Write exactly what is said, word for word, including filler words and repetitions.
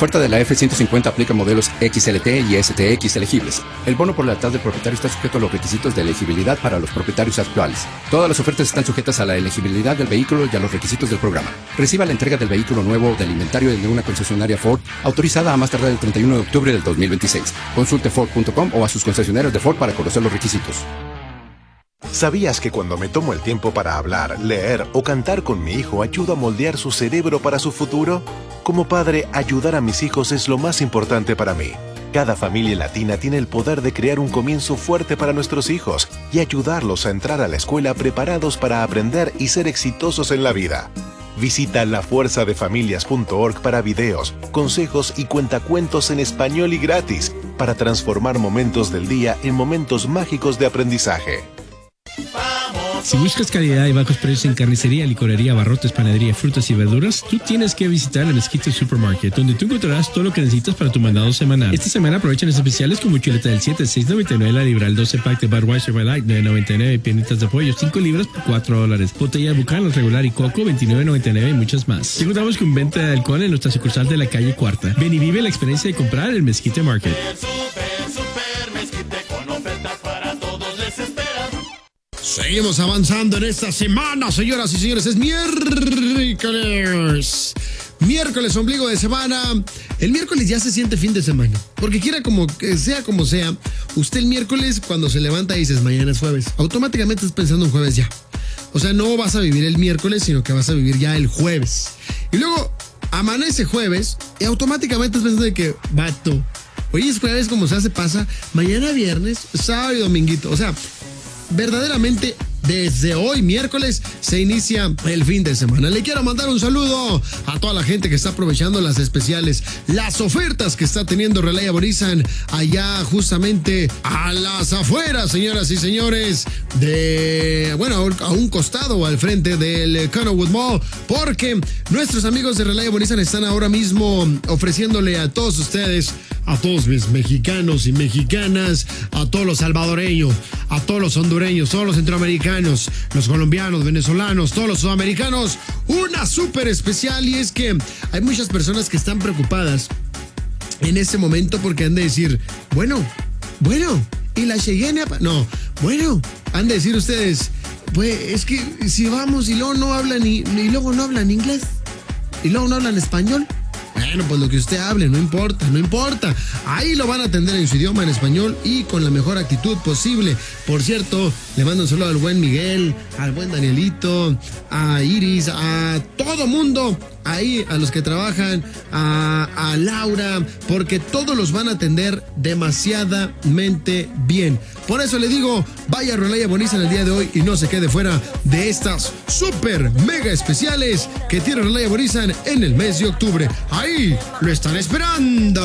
oferta de la F ciento cincuenta aplica modelos X L T y S T X elegibles. El bono por lealtad del propietario está sujeto a los requisitos de elegibilidad para los propietarios actuales. Todas las ofertas están sujetas a la elegibilidad del vehículo y a los requisitos del programa. Reciba la entrega del vehículo nuevo del inventario de una concesionaria Ford autorizada a más tardar el treinta y uno de octubre del dos mil veintiséis. Consulte Ford punto com o a sus concesionarios de Ford para conocer los requisitos. ¿Sabías que cuando me tomo el tiempo para hablar, leer o cantar con mi hijo ayudo a moldear su cerebro para su futuro? Como padre, ayudar a mis hijos es lo más importante para mí. Cada familia latina tiene el poder de crear un comienzo fuerte para nuestros hijos y ayudarlos a entrar a la escuela preparados para aprender y ser exitosos en la vida. Visita la fuerza de familias punto org para videos, consejos y cuentacuentos en español y gratis para transformar momentos del día en momentos mágicos de aprendizaje. Si buscas calidad y bajos precios en carnicería, licorería, abarrotes, panadería, frutas y verduras, tú tienes que visitar el Mezquite Supermarket, donde tú encontrarás todo lo que necesitas para tu mandado semanal. Esta semana aprovechan los especiales como chuleta del siete, seis noventa y nueve la libra, el doce pack de Budweiser by Light, nueve noventa y nueve, piernitas de pollo, cinco libras por cuatro dólares, botella de Buchanan regular y coco, veintinueve noventa y nueve y muchas más. Te contamos con venta de alcohol en nuestra sucursal de la calle Cuarta. Ven y vive la experiencia de comprar el Mezquite Market. Seguimos avanzando en esta semana, señoras y señores. Es miércoles. Miércoles, ombligo de semana. El miércoles ya se siente fin de semana. Porque quiera como que sea como sea, usted el miércoles cuando se levanta y dices mañana es jueves, automáticamente estás pensando en jueves ya. O sea, no vas a vivir el miércoles, sino que vas a vivir ya el jueves. Y luego amanece jueves y automáticamente estás pensando de que, vato, hoy es jueves, como se hace pasa, mañana viernes, sábado y dominguito. O sea, verdaderamente desde hoy miércoles se inicia el fin de semana. Le quiero mandar un saludo a toda la gente que está aprovechando las especiales, las ofertas que está teniendo Relay Aborizan allá justamente a las afueras, señoras y señores, de, bueno, a un costado o al frente del Connowood Mall, porque nuestros amigos de Relay Aborizan están ahora mismo ofreciéndole a todos ustedes, a todos mis mexicanos y mexicanas, a todos los salvadoreños, a todos los hondureños, todos los centroamericanos, los colombianos, venezolanos, todos los sudamericanos, una súper especial. Y es que hay muchas personas que están preocupadas en este momento porque han de decir, bueno, bueno, y la Cheyenne, no, bueno, han de decir ustedes, pues es que si vamos y luego no hablan y, y luego no hablan inglés y luego no hablan español. Bueno, pues lo que usted hable, no importa, no importa. Ahí lo van a atender en su idioma, en español y con la mejor actitud posible. Por cierto, le mando un saludo al buen Miguel, al buen Danielito, a Iris, a todo mundo ahí, a los que trabajan, a, a Laura, porque todos los van a atender demasiadamente bien. Por eso le digo, vaya a Relay Aborizan el día de hoy y no se quede fuera de estas super mega especiales que tiene Relay Aborizan en el mes de octubre. Ahí lo están esperando.